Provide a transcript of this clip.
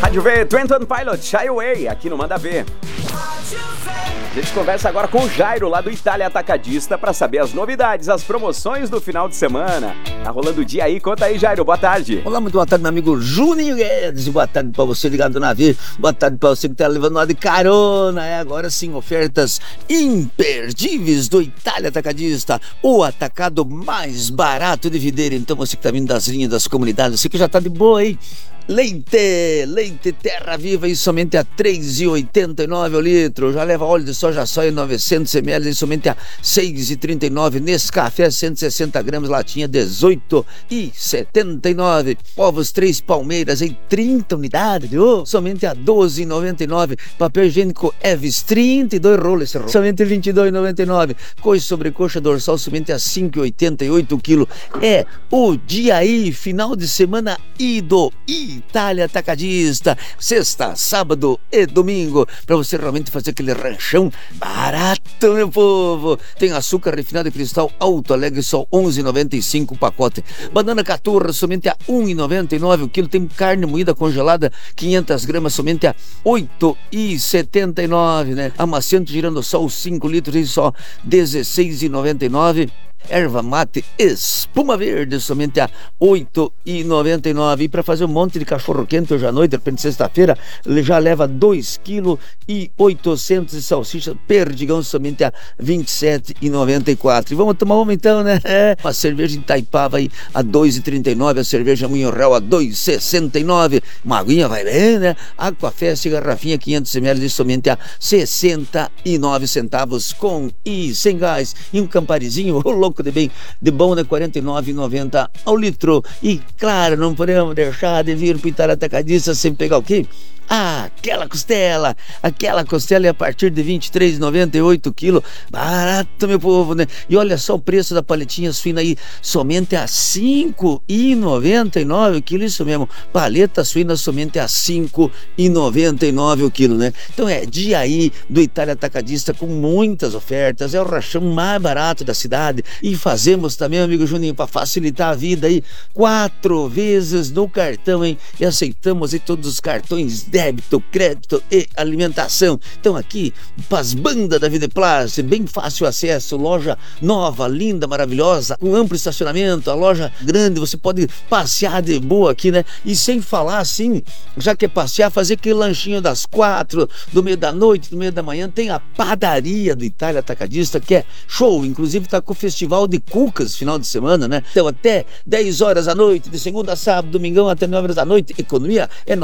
Rádio V, 21 Pilot, Shy Away, aqui no Manda V. A gente conversa agora com o Jairo, lá do Itália Atacadista, para saber as novidades, as promoções do final de semana. Tá rolando o dia aí, conta aí, Jairo, boa tarde. Olá, muito boa tarde, meu amigo Juninho Guedes, boa tarde pra você ligado no navio, boa tarde pra você que tá levando nós de carona. Agora sim, ofertas imperdíveis do Itália Atacadista, o atacado mais barato de Videira. Então você que tá vindo das linhas, das comunidades, você que já tá de boa aí, Leite Terra Viva e somente a R$ 3,89 o litro. Já leva óleo de soja 900 ml e somente a R$ 6,39. Nescafé 160 gramas, latinha 18,79. Ovos 3 Palmeiras em 30 unidades, viu? Somente a R$ 12,99. Papel higiênico Eves 32 rolos, somente R$ 22,99. Coxa sobre coxa dorsal somente a R$ 5,88 o quilo. É o dia aí, final de semana do Itália Atacadista, sexta, sábado e domingo, para você realmente fazer aquele ranchão barato, meu povo. Tem açúcar refinado em cristal Alto Alegre, só 11,95 o pacote. Banana caturra, somente a 1,99 o quilo. Tem carne moída congelada, 500 gramas, somente a 8,79, né? Amaciante girassol 5 litros e só 16,99. Erva mate espuma verde, somente a 8,99. E para fazer um monte de cachorro quente hoje à noite, de repente sexta-feira, ele já leva 2,8 kg de salsicha perdigão, somente a 27,94. E vamos tomar uma então, né? Uma cerveja em Itaipava aí a 2,39, a cerveja Moinho Real a 2,69. Uma aguinha vai bem, né? Aquafest, garrafinha 500 ml, somente a 69 centavos com e sem gás. E um Camparizinho, o louco de bem, de bom, né? R$ 49,90 ao litro. E claro, não podemos deixar de vir para o Itália Atacadista sem pegar o quê? Aquela costela é a partir de R$ 23,98 quilo, barato, meu povo, né? E olha só o preço da paletinha suína aí, somente a R$ 5,99 o quilo, isso mesmo, paleta suína somente a R$ 5,99 o quilo, né? Então é dia aí do Itália Atacadista com muitas ofertas, é o rachão mais barato da cidade. E fazemos também, amigo Juninho, para facilitar a vida aí, 4 vezes no cartão, hein? E aceitamos aí todos os cartões débito, crédito e alimentação. Então aqui, Paz Banda da Vida Plus, bem fácil acesso, loja nova, linda, maravilhosa, com amplo estacionamento, a loja grande, você pode passear de boa aqui, né? E sem falar assim, já que é passear, fazer aquele lanchinho das 4, do meio da noite, do meio da manhã, tem a padaria do Itália Atacadista, que é show, inclusive tá com o festival de cucas final de semana, né? Então até 10 horas da noite, de segunda a sábado, domingão até 9 horas da noite, economia é